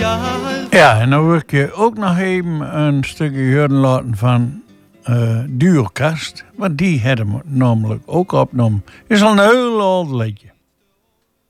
Ja, en dan wil ik je ook nog even een stukje horen laten van Duurkast. Want die hadden we namelijk ook opgenomen. Is al een heel oud liedje.